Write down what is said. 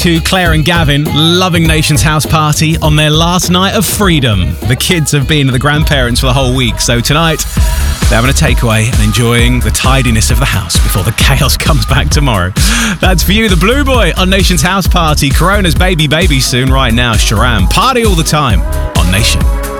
To Claire and Gavin, loving Nation's house party on their last night of freedom. The kids have been with the grandparents for the whole week, so tonight they're having a takeaway and enjoying the tidiness of the house before the chaos comes back tomorrow. That's for you, the Blue Boy on Nation's house party. Corona's baby soon right now. Sharam, party all the time on Nation.